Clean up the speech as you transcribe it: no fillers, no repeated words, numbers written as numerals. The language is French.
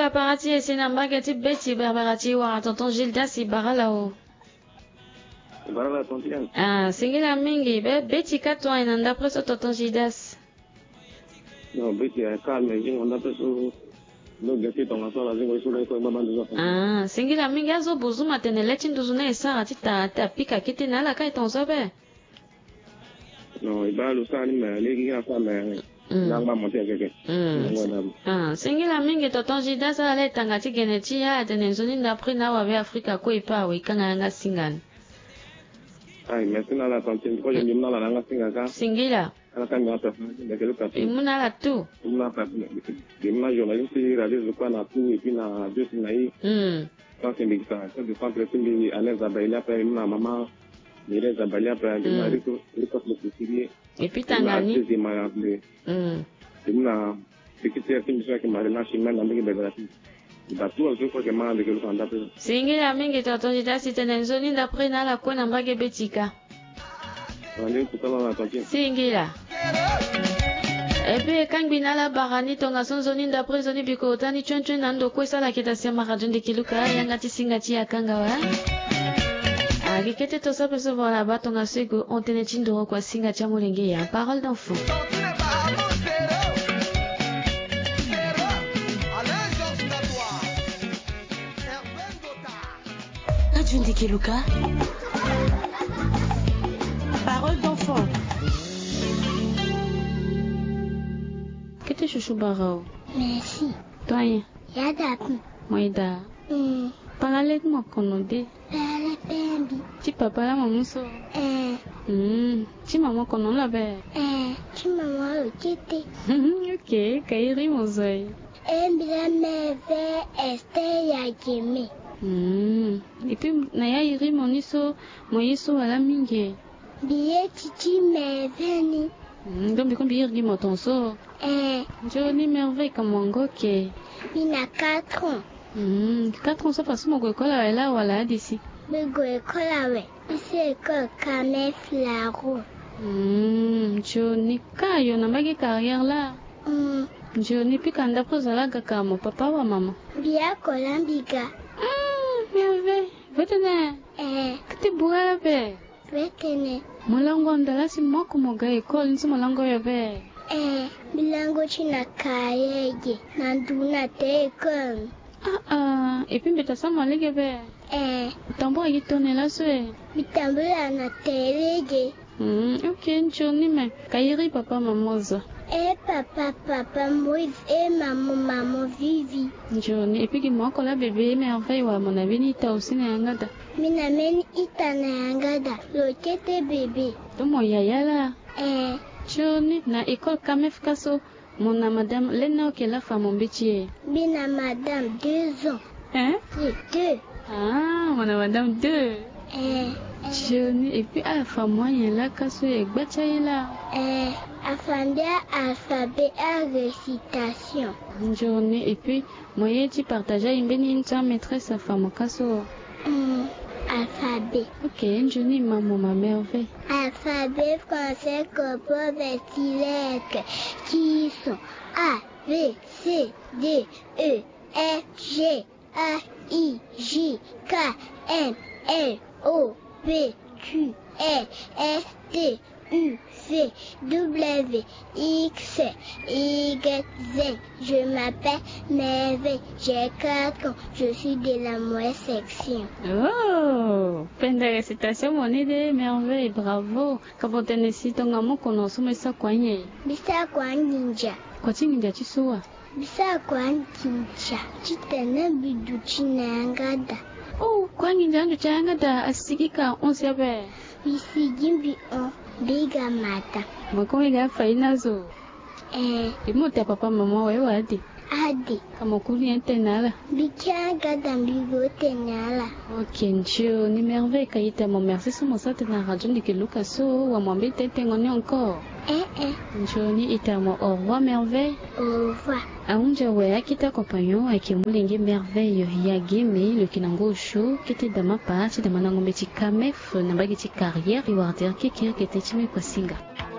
la parati et sinamba ti beti barbarati wa tonton Gildas ibaralao. Ibarala tonton. Ah, singila mingi beti katwa inanda preso tonton Gildas. No, beti calme, jingo na preso no gati tonga sola jingo isura ko mama ndo. Ah, singila mingi azo buzuma teneleti nduzuna esara tita tapika kiti nala kai tonzo be. No, ibalu sani me legi ya fa me. Nangba monte keke. Ah, singila mingi tonton Gildas ale tangati geneti ya tenenzoni ndapri na wa be Afrika ko ipa we kanga nga singana. Ay, merci na la tonton ko je dimna la nga singaka. Singila. Ala kan nga ta de kelo ka. Imuna la tu. Imuna pa. Dimna journaliste radio ko na tu et puis na deux sinayi. Quand c'est ça, quand je pense que c'est à l'aise à bailler après ma maman, il est à bailler après ma rico le et puis tangani. C'est ma appelé. C'est une secrétaire qui m'a relâché même dans les bégratis. Tout je crois que m'a avec le candidat. Singira mingi tonton Gildas tenenzoni d'après na la kona mbage betika. On est tout à l'heure attention. Singira. Et puis quand binala barani tonga sonzoni d'après zoni bikotani chonchon nando kwesa la kita sema radunde kiluka yangati singati akanga wa. Akikete to sa peso voilà ba tonga sego on tene chindoro kwa singati amulenge ya parole d'enfant. Radunde kiluka. Parole d'enfant. Kete chouchou barao. Merci. Toi. Yada. Moida. Parale mo konode. Parale pembi. Ti papa la mamuso. Ti maman konon la be. Ti maman okete. Ok, kairi mozoi. Embra meve este ya geme. Et puis na ya iri moniso moyiso wala mingi. Biye titi meve ni. Donc comme bien dit motonso. Johnny merveille comme mongo ke. Il a 4 ans. 4 ans ça passe mon école là voilà d'ici. Le école ouais. C'est école Camé Flaro. Johnny kayo na magi carrière là. Johnny puis quand d'après ça là kaka mon papa ou maman. Bien Colombiga. Merveille. Vetene. Kete boire be. Vetene. Mulango ndalasi mwako moga école nsi mulango yobe. Milango china kayege nanduna teko. Et puis mbeta sama lege be. Tambo yitone la swe. Mitambo na telege. Ok, nchoni me. Kairi papa mamoza. Papa Moïse et maman Vivi. Nchoni et puis mwako la bébé merveille wa mon avis ni ta aussi na yangada. Mina meni ita na yangada. Lokete bébé. Tomo yaya la. Johnny na école Kamef Kaso mon madame Lena qui la femme mon métier. Bina madame 2 ans. Oui, 2. Ah, mon madame 2. Johnny et puis à la femme moyenne là Kaso et Gbachaila. Affandia alphabet à récitation. Johnny et puis moyen tu partageais une bénie une maîtresse sa femme Kaso. Alphabet. Ok, Johnny maman ma merveille. Alphabet français composé de lettres qui sont A, B, C, D, E, F, G, H, I, J, K, M, L, O, P, Q, R, S, T, U, V, W, X, Y, Z. Je m'appelle Merveille, j'ai 4 ans, je suis de la moelle section. Oh, peine de récitation, mon idée, merveille, bravo. Quand tu es ici, ton amour qu'on a sommé ça quoi n'y Bisa kwa ninja. Quoi tu ninja tu sois? Bisa kwa ninja. Tu t'en bidu chinangada. Oh, kwa ninja tu changada, asikika, on s'y avait. Bisi gimbi on. Biga mata. Mwako iga faina zo. Imote papa mama wewe adi. Adi. Kama kuli entenala. Bikianga dambigo tenala. Ok, nchio, ni merveille kaita mon merci sur mon site na radio Nikiluka so wa mwambi tete ngoni encore. Nchio ni itamo au revoir merveille. Au revoir. Aunja we akita compagnon akimulingi merveille ya game le kinango show kiti dama pa ti dama ngombe ti kamef na bagi ti carrière iwarder kiki kete ti me kwa singa.